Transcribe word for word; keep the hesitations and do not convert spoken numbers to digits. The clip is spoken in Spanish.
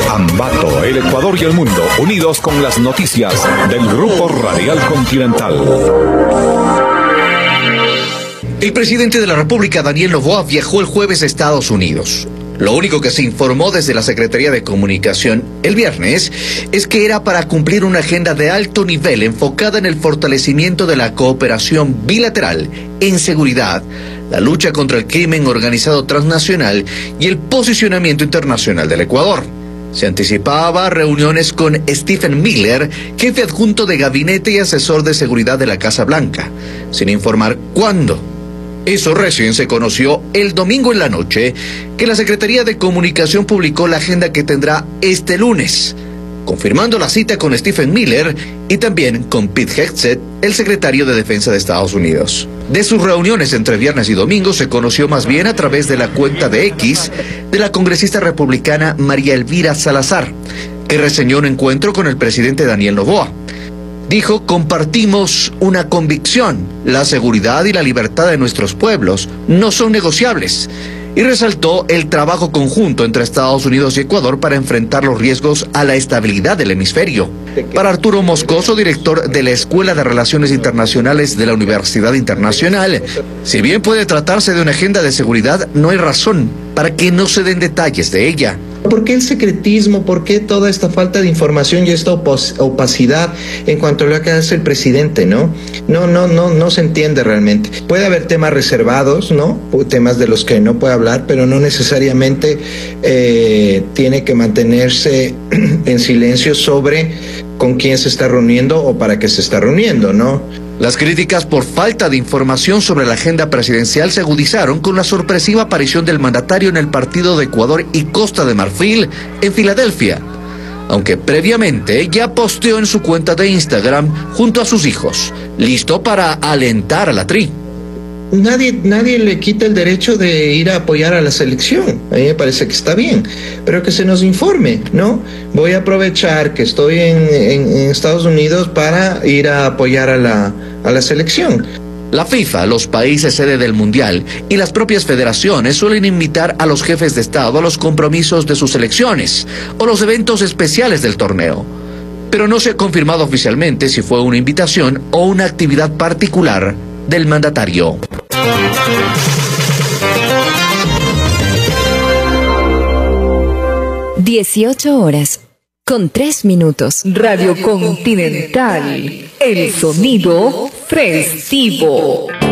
Ambato, el Ecuador y el mundo, unidos con las noticias del Grupo Radial Continental. El presidente de la República, Daniel Noboa, viajó el jueves a Estados Unidos. Lo único que se informó desde la Secretaría de Comunicación el viernes es que era para cumplir una agenda de alto nivel enfocada en el fortalecimiento de la cooperación bilateral en seguridad, la lucha contra el crimen organizado transnacional y el posicionamiento internacional del Ecuador. Se anticipaba reuniones con Stephen Miller, jefe adjunto de gabinete y asesor de seguridad de la Casa Blanca, sin informar cuándo. Eso recién se conoció el domingo en la noche, que la Secretaría de Comunicación publicó la agenda que tendrá este lunes, confirmando la cita con Stephen Miller y también con Pete Hegseth, el secretario de Defensa de Estados Unidos. De sus reuniones entre viernes y domingo se conoció más bien a través de la cuenta de X de la congresista republicana María Elvira Salazar, que reseñó un encuentro con el presidente Daniel Noboa. Dijo: compartimos una convicción, la seguridad y la libertad de nuestros pueblos no son negociables. Y resaltó el trabajo conjunto entre Estados Unidos y Ecuador para enfrentar los riesgos a la estabilidad del hemisferio. Para Arturo Moscoso, director de la Escuela de Relaciones Internacionales de la Universidad Internacional, si bien puede tratarse de una agenda de seguridad, no hay razón para que no se den detalles de ella. ¿Por qué el secretismo? ¿Por qué toda esta falta de información y esta opacidad en cuanto a lo que hace el presidente, no? No, no, no, no se entiende realmente. Puede haber temas reservados, ¿no? Temas de los que no puede hablar, pero no necesariamente eh, tiene que mantenerse en silencio sobre con quién se está reuniendo o para qué se está reuniendo, ¿no? Las críticas por falta de información sobre la agenda presidencial se agudizaron con la sorpresiva aparición del mandatario en el partido de Ecuador y Costa de Marfil en Filadelfia, aunque previamente ya posteó en su cuenta de Instagram junto a sus hijos, listo para alentar a la tri. Nadie, nadie le quita el derecho de ir a apoyar a la selección. A mí me parece que está bien, pero que se nos informe, ¿no? Voy a aprovechar que estoy en, en, en Estados Unidos para ir a apoyar a la, a la selección. La FIFA, los países sede del Mundial y las propias federaciones suelen invitar a los jefes de Estado a los compromisos de sus selecciones o los eventos especiales del torneo. Pero no se ha confirmado oficialmente si fue una invitación o una actividad particular del mandatario. dieciocho horas con tres minutos. Radio Continental, el sonido festivo.